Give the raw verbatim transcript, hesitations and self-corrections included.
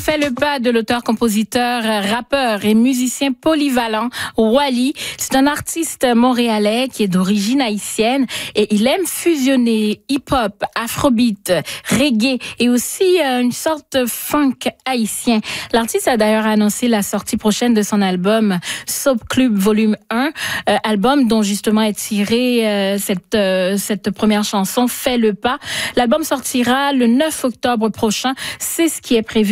Fait le pas de l'auteur, compositeur, rappeur et musicien polyvalent Wally. C'est un artiste montréalais qui est d'origine haïtienne et il aime fusionner hip-hop, afrobeat, reggae et aussi une sorte de funk haïtien. L'artiste a d'ailleurs annoncé la sortie prochaine de son album Soap Club Volume un, euh, album dont justement est tirée euh, cette, euh, cette première chanson, Fait le pas. L'album sortira le neuf octobre prochain. C'est ce qui est prévu